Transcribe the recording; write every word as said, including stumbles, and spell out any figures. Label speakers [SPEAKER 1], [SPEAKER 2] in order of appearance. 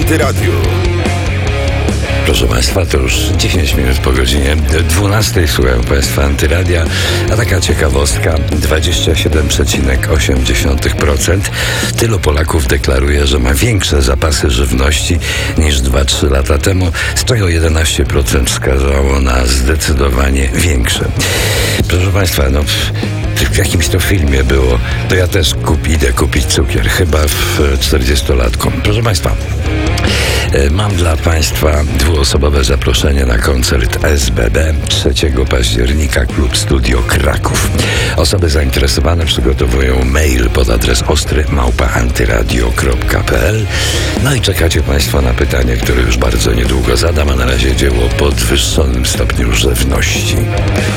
[SPEAKER 1] Antyradiu.
[SPEAKER 2] Proszę Państwa, to już dziesięć minut po godzinie dwunastej. Słuchają Państwa Antyradia, a taka ciekawostka, dwadzieścia siedem przecinek osiem procent tylu Polaków deklaruje, że ma większe zapasy żywności niż dwa trzy lata temu, z czego jedenaście procent wskazało na zdecydowanie większe. Proszę Państwa, no w jakimś to filmie było, to ja też kup, idę kupić cukier, chyba w czterdziestolatku. Proszę Państwa, mam dla Państwa dwuosobowe zaproszenie na koncert S B B trzeciego października, Klub Studio Kraków. Osoby zainteresowane przygotowują mail pod adres ostry małpa antyradio kropka p l. No i czekacie Państwo na pytanie, które już bardzo niedługo zadam, a na razie dzieło o podwyższonym stopniu rzewności.